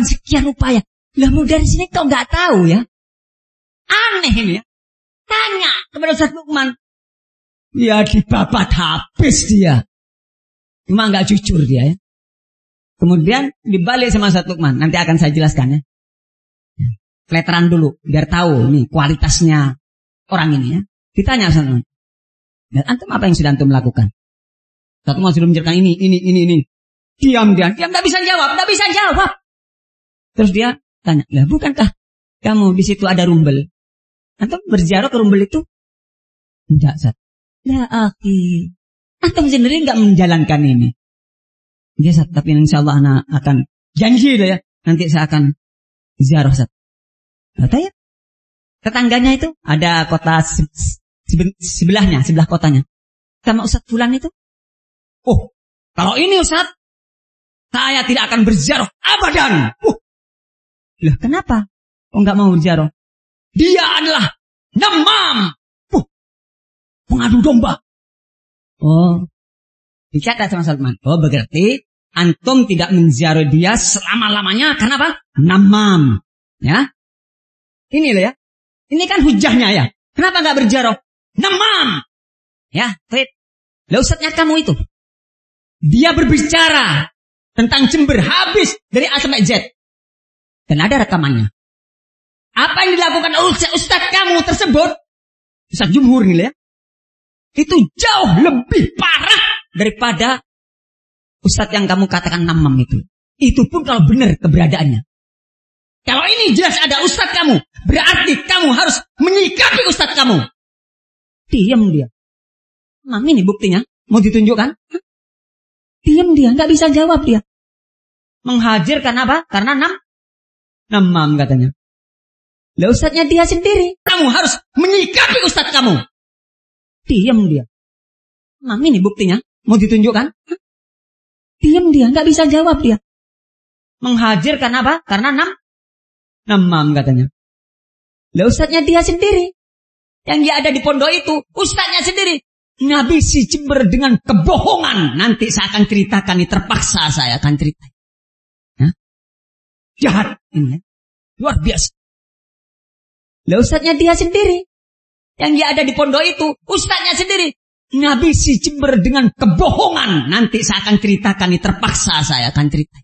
sekian upaya. Lah mudaris ini kok nggak tahu ya? Aneh ini ya. Tanya kepada Ustaz Lukman. Ya dibabat habis dia. Cuma nggak jujur dia ya. Kemudian dibalik sama Ustaz Lukman. Nanti akan saya jelaskan ya. Kleteran dulu biar tahu nih kualitasnya orang ini ya. Ditanya Ustaz Lukman. Dan antum apa yang sudah antum lakukan? Ustaz Lukman sudah menjelaskan ini. Diam. Dia nggak bisa jawab. Terus dia tanya, lah bukankah kamu di situ ada rumbel? Antum berziarah ke rumbel itu? Enggak, Ustaz. Ya akhi, antum sendiri nggak menjalankan ini. Ya Ustaz, tapi insyaallah ana akan janji ya. Nanti saya akan ziarah Ustaz. Kata ya. Tetangganya itu ada kota sebelahnya, sebelah kotanya. Sama Ustaz Fulan itu. Oh, kalau ini Ustaz, saya tidak akan berziarah abadan. Lah kenapa? Oh nggak mau berziarah? Dia adalah namam. Pengadu domba. Oh, dicatat sama Salman. Oh berarti antum tidak menziarah dia selama-lamanya. Kenapa? Namam. Ya. Ini loh ya. Ini kan hujahnya ya. Kenapa nggak berziarah? Namam. Ya, baik. Lah ustadznya kamu itu. Dia berbicara tentang Jember habis dari A sampai Z. Dan ada rekamannya. Apa yang dilakukan oleh ustadz kamu tersebut, Ustadz Jumhur nih ya, itu jauh lebih parah daripada ustadz yang kamu katakan namam itu. Itu pun kalau benar keberadaannya. Kalau ini jelas ada ustadz kamu, berarti kamu harus menyikapi ustadz kamu. Diam dia. Mami ini buktinya, mau ditunjukkan? Diam dia, nggak bisa jawab dia. Menghajar karena apa? Karena namam katanya. Lah ustadznya dia sendiri. Kamu harus menyikapi ustadz kamu. Diam dia. Mami ini buktinya. Mau ditunjukkan? Diam dia. Nggak bisa jawab dia. Menghajar karena apa? Karena namam katanya. Lah ustadznya dia sendiri. Yang dia ada di pondok itu. Ustadznya sendiri. Ngabisi Jember dengan kebohongan. Nanti saya akan ceritakan. Ini terpaksa saya akan cerita. Jahat ini. Luar biasa. Lah ustadznya dia sendiri. Yang dia ada di pondok itu. Ustadznya sendiri. Ngabisi Jember dengan kebohongan. Nanti saya akan ceritakan. Ini terpaksa saya akan cerita.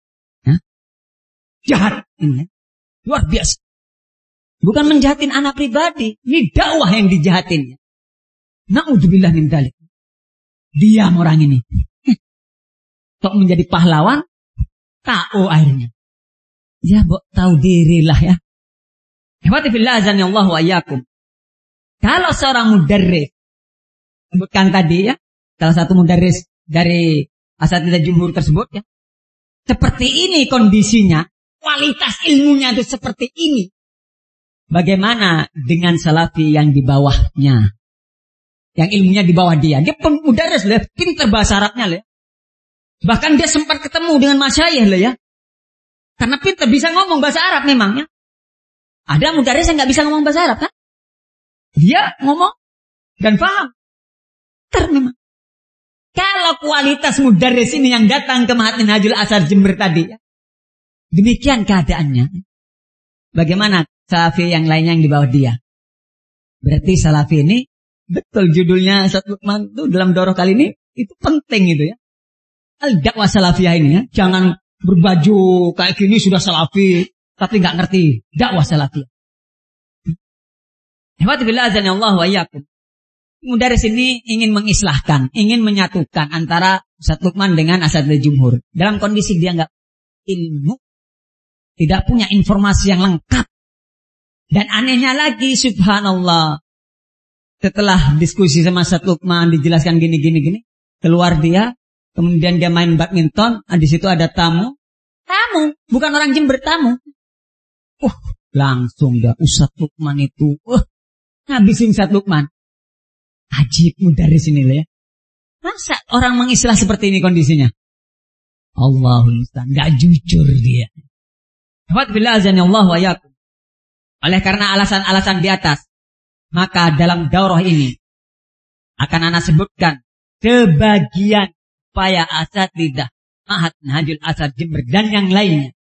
Jahat ini. Luar biasa. Bukan menjahatin anak pribadi. Ini dakwah yang dijahatinnya. Na'udzubillah min dzalik. Diam orang ini. Kok menjadi pahlawan? K.O. akhirnya. Ya, tahu dirilah ya. Ikhwati fillah azani Allah wa iyyakum. Kalau seorang mudarris, sebutkan tadi ya, salah satu mudarris dari asatidzah jumhur tersebut ya. Seperti ini kondisinya, kualitas ilmunya itu seperti ini. Bagaimana dengan salafi yang di bawahnya? Yang ilmunya di bawah dia. Dia mudarris loh, pintar bahasa Arabnya loh. Bahkan dia sempat ketemu dengan masyayikh loh ya. Karena pintar bisa ngomong bahasa Arab memangnya. Ada mudarris yang nggak bisa ngomong bahasa Arab kan? Dia ngomong dan paham. Memang. Kalau kualitas mudarris ini yang datang ke Mahat Minhajul Athar Jember tadi, ya, demikian keadaannya. Bagaimana salafi yang lainnya yang di bawah dia? Berarti salafi ini, betul judulnya Ustaz Lukman itu dalam daurah kali ini, itu penting itu ya. Al-dakwah salafiyah ini ya. Jangan berbaju kayak gini sudah salafi, tapi nggak ngerti dakwah salafiyah. Ihwati billah azani Allah wa iyyakum. Mudarris ini ingin mengislahkan, ingin menyatukan antara Ustaz Lukman dengan asatidzah jumhur. Dalam kondisi dia nggak ilmu, tidak punya informasi yang lengkap. Dan anehnya lagi, subhanallah, setelah diskusi sama Ustaz Lukman dijelaskan gini, keluar dia. Kemudian dia main badminton, di situ ada tamu, bukan orang Jember, tamu. Langsung dia Ustaz Lukman itu, ngabisin Ustaz Lukman. Ajib mudarris ini ya. Masa orang mengislah seperti ini kondisinya? Allahul musta'an, enggak jujur dia. Alhamdulillah azani Allah wa iyyakum. Oleh karena alasan-alasan di atas, maka dalam daurah ini akan ana sebutkan sebagian upaya asatidzah Mahat Minhajul Athar Jember dan yang lainnya